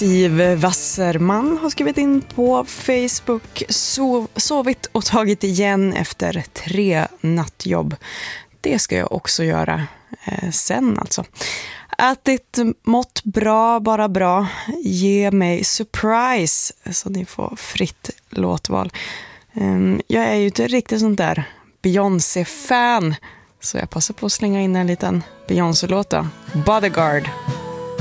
Siv Wasserman har skrivit in på Facebook. Sovit och tagit igen efter 3 nattjobb. Det ska jag också göra sen alltså. Ätit, mått bra, bara bra. Ge mig surprise så ni får fritt låtval. Jag är ju inte riktigt sånt där Beyoncé-fan. Så jag passar på att slänga in en liten Beyoncé-låt då. Bodyguard.